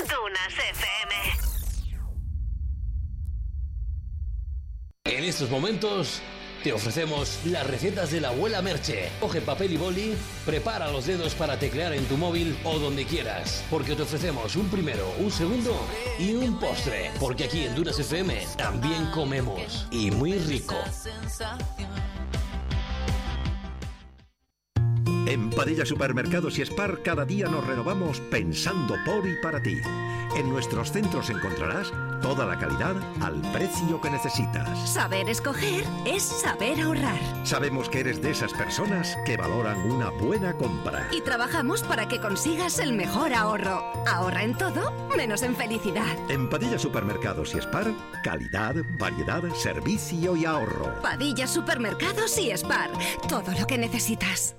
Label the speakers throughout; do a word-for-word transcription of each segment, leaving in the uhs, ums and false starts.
Speaker 1: Dunas F M.
Speaker 2: En estos momentos te ofrecemos las recetas de la abuela Merche. Coge papel y boli, prepara los dedos para teclear en tu móvil o donde quieras, porque te ofrecemos un primero, un segundo y un postre, porque aquí en Dunas F M también comemos, y muy rico.
Speaker 3: En Padilla Supermercados y Spar cada día nos renovamos pensando por y para ti. En nuestros centros encontrarás toda la calidad al precio que necesitas.
Speaker 4: Saber escoger es saber ahorrar.
Speaker 3: Sabemos que eres de esas personas que valoran una buena compra.
Speaker 4: Y trabajamos para que consigas el mejor ahorro. Ahorra en todo, menos en felicidad.
Speaker 3: En Padilla Supermercados y Spar, calidad, variedad, servicio y ahorro.
Speaker 4: Padilla Supermercados y Spar, todo lo que necesitas.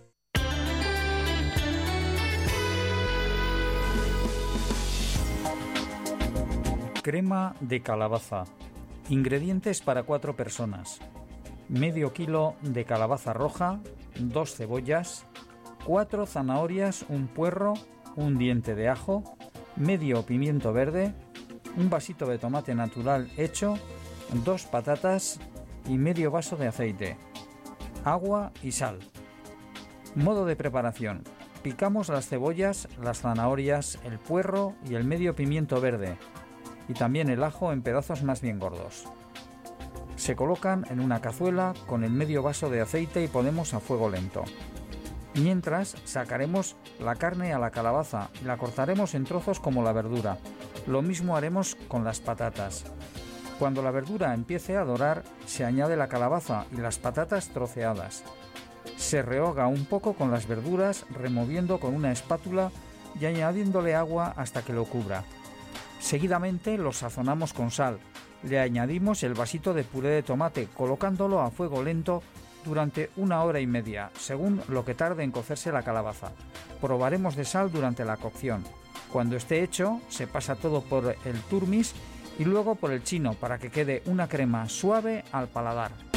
Speaker 5: Crema de calabaza. Ingredientes para cuatro personas: medio kilo de calabaza roja, dos cebollas, cuatro zanahorias, un puerro, un diente de ajo, medio pimiento verde, un vasito de tomate natural hecho, dos patatas y medio vaso de aceite, agua y sal. Modo de preparación: picamos las cebollas, las zanahorias, el puerro y el medio pimiento verde, y también el ajo en pedazos más bien gordos. Se colocan en una cazuela con el medio vaso de aceite y ponemos a fuego lento. Mientras, sacaremos la carne a la calabaza y la cortaremos en trozos como la verdura. Lo mismo haremos con las patatas. Cuando la verdura empiece a dorar, se añade la calabaza y las patatas troceadas. Se rehoga un poco con las verduras, removiendo con una espátula y añadiéndole agua hasta que lo cubra. Seguidamente lo sazonamos con sal. Le añadimos el vasito de puré de tomate, colocándolo a fuego lento durante una hora y media, según lo que tarde en cocerse la calabaza. Probaremos de sal durante la cocción. Cuando esté hecho, se pasa todo por el turmis y luego por el chino para que quede una crema suave al paladar.